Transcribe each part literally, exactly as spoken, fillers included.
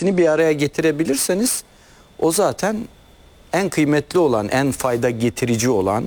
ikisini bir araya getirebilirseniz o zaten en kıymetli olan, en fayda getirici olan.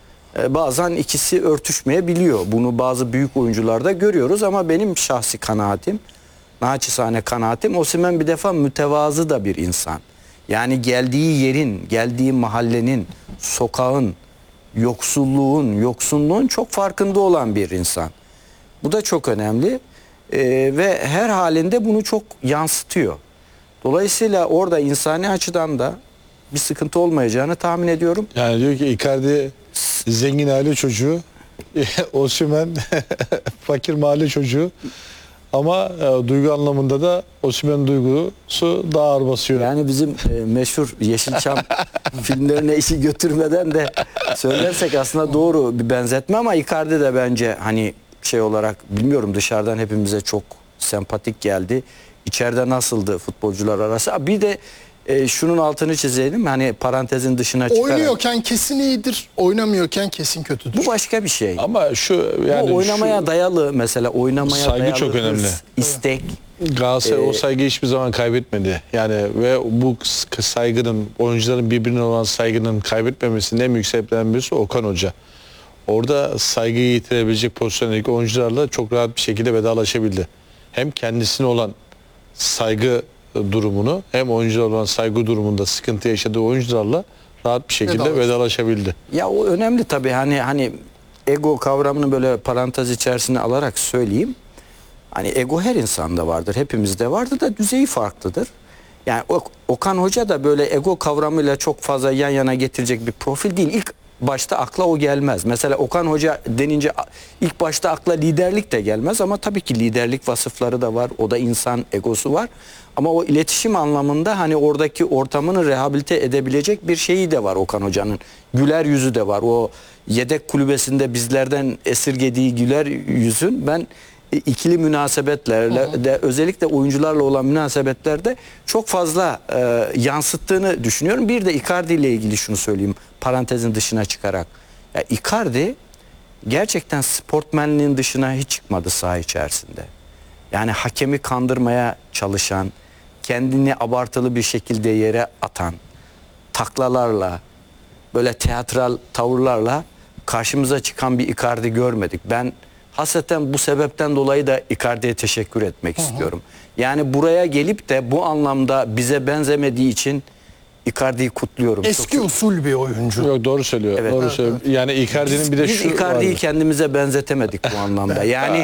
E, bazen ikisi örtüşmeyebiliyor. Bunu bazı büyük oyuncularda görüyoruz ama benim şahsi kanaatim, naçizane kanaatim, Osimhen bir defa mütevazı da bir insan. Yani geldiği yerin, geldiği mahallenin, sokağın, yoksulluğun, yoksunluğun çok farkında olan bir insan. Bu da çok önemli ee, ve her halinde bunu çok yansıtıyor. Dolayısıyla orada insani açıdan da bir sıkıntı olmayacağını tahmin ediyorum. Yani diyor ki Icardi zengin aile çocuğu, Osimhen fakir mahalle çocuğu. Ama e, duygu anlamında da Osimhen duygusu daha ağır basıyor. Yani bizim e, meşhur Yeşilçam filmlerine işi götürmeden de söylersek aslında doğru bir benzetme ama Icardi de bence hani şey olarak bilmiyorum, dışarıdan hepimize çok sempatik geldi. İçeride nasıldı futbolcular arası? Bir de e, şunun altını çizelim, hani parantezin dışına çıkarak. Oynuyorken kesin iyidir, oynamıyorken kesin kötüdür. Bu başka bir şey. Ama şu yani bu oynamaya şu, dayalı mesela oynamaya saygı dayalı çok önemli. hırs, istek. Galatasaray Ee, o saygıyı hiçbir zaman kaybetmedi. Yani ve bu saygının, oyuncuların birbirine olan saygının kaybetmemesinin en büyük sebeplerinden birisi Okan Hoca. Orada saygıyı yitirebilecek pozisyondaki oyuncularla çok rahat bir şekilde vedalaşabildi. Hem kendisine olan saygı durumunu hem oyuncular olan saygı durumunda sıkıntı yaşadığı oyuncularla rahat bir şekilde Vedalaş. vedalaşabildi. Ya o önemli tabii, hani hani ego kavramını böyle parantez içerisine alarak söyleyeyim. Hani ego her insanda vardır, hepimizde vardır da düzeyi farklıdır. Yani Okan Hoca da böyle ego kavramıyla çok fazla yan yana getirecek bir profil değil. İlk başta akla o gelmez. Mesela Okan Hoca denince ilk başta akla liderlik de gelmez ama tabii ki liderlik vasıfları da var. O da insan, egosu var. Ama o iletişim anlamında hani oradaki ortamını rehabilite edebilecek bir şeyi de var Okan Hoca'nın. Güler yüzü de var. O yedek kulübesinde bizlerden esirgediği güler yüzün ben ikili münasebetlerle hı hı. de özellikle oyuncularla olan münasebetlerde çok fazla e, yansıttığını düşünüyorum. Bir de Icardi ile ilgili şunu söyleyeyim parantezin dışına çıkarak. Ya Icardi gerçekten sportmenliğin dışına hiç çıkmadı saha içerisinde. Yani hakemi kandırmaya çalışan, kendini abartılı bir şekilde yere atan, taklalarla, böyle teatral tavırlarla karşımıza çıkan bir Icardi görmedik. Ben hasreten bu sebepten dolayı da Icardi'ye teşekkür etmek hı hı. istiyorum. Yani buraya gelip de bu anlamda bize benzemediği için Icardi'yi kutluyorum. Eski Çok usul bir oyuncu. Yok, doğru söylüyor. Evet. Doğru Evet, söylüyor. Evet. Yani Icardi'nin bir de biz şu Icardi'yi kendimize benzetemedik bu anlamda. Yani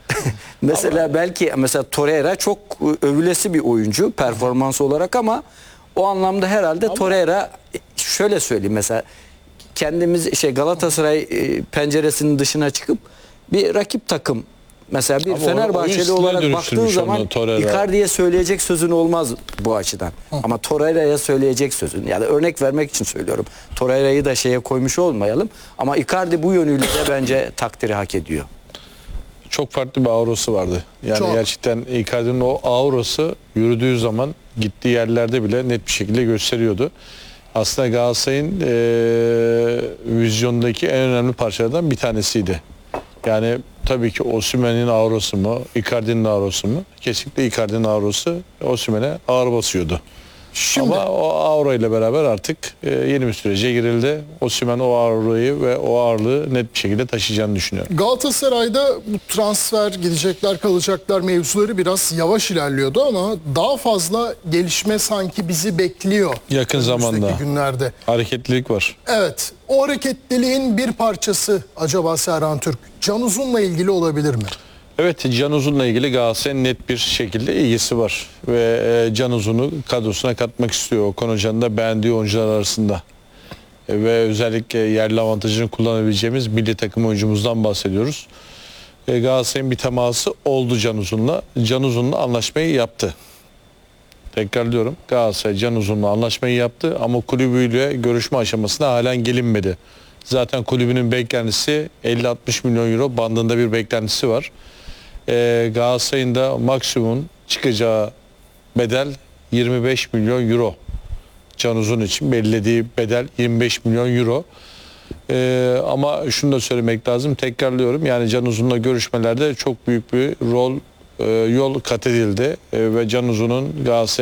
mesela ama belki mesela Torreira çok övülesi bir oyuncu performans olarak ama o anlamda herhalde ama Torreira, şöyle söyleyeyim, mesela kendimiz şey Galatasaray penceresinin dışına çıkıp bir rakip takım, mesela bir ama Fenerbahçeli olarak baktığın zaman Icardi'ye söyleyecek sözün olmaz bu açıdan. Hı. Ama Torreira'ya söyleyecek sözün, yani örnek vermek için söylüyorum. Torreira'yı da şeye koymuş olmayalım ama Icardi bu yönüyle de bence takdiri hak ediyor. Çok farklı bir aurası vardı. Yani çok. Gerçekten Icardi'nin o aurası yürüdüğü zaman gittiği yerlerde bile net bir şekilde gösteriyordu. Aslında Galatasaray'ın e, vizyondaki en önemli parçalardan bir tanesiydi. Yani tabii ki Osimhen'in aurası mı, Icardi'nin aurası mı? Kesinlikle Icardi'nin aurası Osimhen'e ağır basıyordu. Şimdi, ama o aura ile beraber artık e, yeni bir sürece girildi. Osimhen o aurayı ve o ağırlığı net bir şekilde taşıyacağını düşünüyorum. Galatasaray'da bu transfer, gidecekler kalacaklar mevzuları biraz yavaş ilerliyordu ama daha fazla gelişme sanki bizi bekliyor. Yakın zamanda günlerde. Hareketlilik var. Evet. O hareketliliğin bir parçası acaba Serhan Türk Can Uzun'la ilgili olabilir mi? Evet, Can Uzun'la ilgili Galatasaray'ın net bir şekilde ilgisi var. Ve Can Uzun'u kadrosuna katmak istiyor. Okan Hoca'nın da beğendiği oyuncular arasında. Ve özellikle yerli avantajını kullanabileceğimiz milli takım oyuncumuzdan bahsediyoruz. Galatasaray'ın bir teması oldu Can Uzun'la. Can Uzun'la anlaşmayı yaptı. Tekrarlıyorum, Galatasaray Can Uzun'la anlaşmayı yaptı ama kulübüyle görüşme aşamasına halen gelinmedi. Zaten kulübünün beklentisi elli altmış milyon euro bandında bir beklentisi var. Ee, Galatasaray'ın da maksimum çıkacağı bedel yirmi beş milyon euro. Can Uzun için belirlediği bedel yirmi beş milyon euro. Ee, ama şunu da söylemek lazım, tekrarlıyorum, yani Can Uzun'la görüşmelerde çok büyük bir rol, e, yol kat edildi e, ve Can Uzun'un Galatasaray